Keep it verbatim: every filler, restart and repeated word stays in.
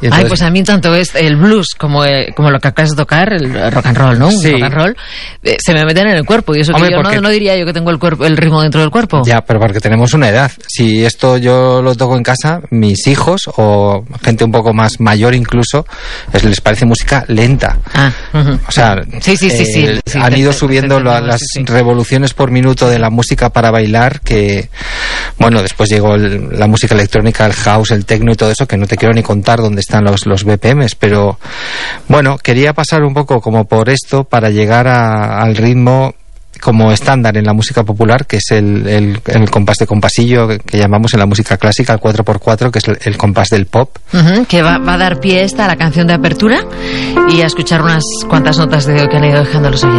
Y entonces, ay, pues a mí tanto es el blues como, eh, como lo que acabas de tocar, el rock and roll, ¿no? Sí. Rock and roll, eh, se me meten en el cuerpo. Y eso Hombre, que yo porque... no, no diría yo que tengo el cuerpo, el ritmo dentro del cuerpo. Ya, pero porque tenemos una edad. Si esto yo lo toco en casa, mis hijos o gente un poco más mayor incluso, les, les parece música lenta. Ah, uh-huh. O sea, sí, sí, sí, sí, eh, sí, han te, ido te, subiendo te, te, te, la, las sí, sí. revoluciones por minuto de la música para bailar, que, bueno, después llegó el, la música electrónica, el house, el techno y todo eso, que no te quiero ni contar dónde están los, los B P Ms, pero bueno, quería pasar un poco como por esto para llegar a, al ritmo como estándar en la música popular, que es el, el, el compás de compasillo que, que llamamos en la música clásica, el cuatro por cuatro, que es el, el compás del pop. Uh-huh, que va, va a dar pie esta a la canción de apertura y a escuchar unas cuantas notas de que han ido dejando los oyentes.